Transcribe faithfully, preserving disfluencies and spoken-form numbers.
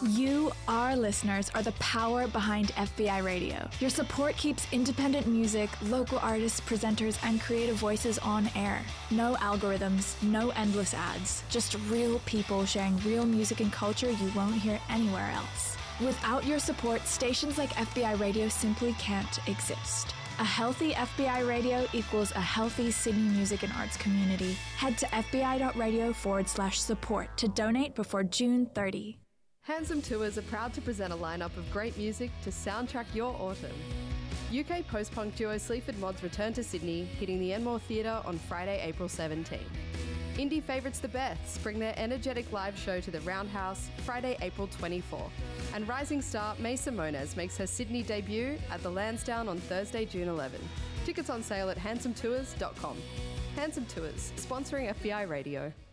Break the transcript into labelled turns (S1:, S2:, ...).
S1: You, our listeners, are the power behind F B I Radio. Your support keeps independent music, local artists, presenters, and creative voices on air. No algorithms, no endless ads, just real people sharing real music and culture you won't hear anywhere else. Without your support, stations like F B I Radio simply can't exist. A healthy F B I Radio equals a healthy Sydney music and arts community. Head to fbi.radio forward slash support to donate before June thirtieth.
S2: Handsome Tours are proud to present a lineup of great music to soundtrack your autumn. U K post-punk duo Sleaford Mods return to Sydney, hitting the Enmore Theatre on Friday, April seventeenth. Indie favourites The Beths bring their energetic live show to the Roundhouse Friday, April twenty-fourth. And rising star May Simones makes her Sydney debut at the Lansdowne on Thursday, June eleventh. Tickets on sale at handsome tours dot com. Handsome Tours, sponsoring F B I Radio.